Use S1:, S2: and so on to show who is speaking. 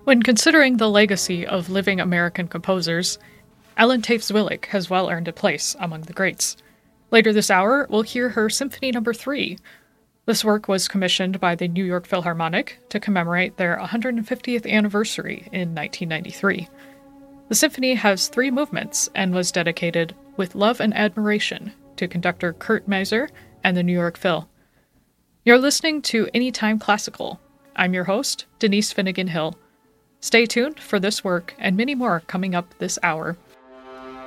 S1: When considering the legacy of living American composers, Ellen Taves-Willig has well earned a place among the greats. Later this hour, we'll hear her Symphony No. 3. This work was commissioned by the New York Philharmonic to commemorate their 150th anniversary in 1993. The symphony has 3 movements and was dedicated with love and admiration to conductor Kurt Masur and the New York Phil. You're listening to Anytime Classical. I'm your host, Denise Finnegan Hill. Stay tuned for this work and many more coming up this hour.